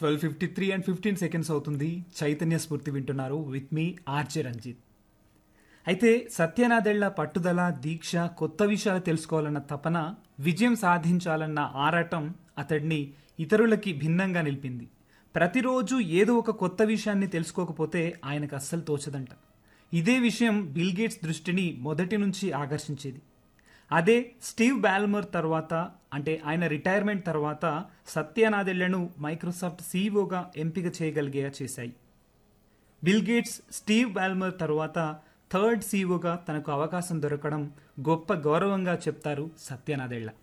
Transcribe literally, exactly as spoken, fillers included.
Twelve fifty three and fifteen seconds అవుతుంది. చైతన్య స్ఫూర్తి వింటున్నారు విత్ మీ ఆర్జే రంజిత్. అయితే సత్యనాదెళ్ల పట్టుదల, దీక్ష, కొత్త విషయాలు తెలుసుకోవాలన్న తపన, విజయం సాధించాలన్న ఆరాటం అతడిని ఇతరులకి భిన్నంగా నిలిపింది. ప్రతిరోజు ఏదో ఒక కొత్త విషయాన్ని తెలుసుకోకపోతే ఆయనకు అస్సలు తోచదంట. ఇదే విషయం బిల్ గేట్స్ దృష్టిని మొదటి నుంచి ఆకర్షించేది. అదే స్టీవ్ బాల్మర్ తర్వాత, అంటే ఆయన రిటైర్మెంట్ తర్వాత సత్యనాదెళ్లను మైక్రోసాఫ్ట్ సీఈఓగా ఎంపిక చేయగలిగేలా చేశాయి. బిల్ గేట్స్ స్టీవ్ బాల్మర్ తర్వాత థర్డ్ సీఈఓగా తనకు అవకాశం దొరకడం గొప్ప గౌరవంగా చెప్తారు సత్యనాదెళ్ల.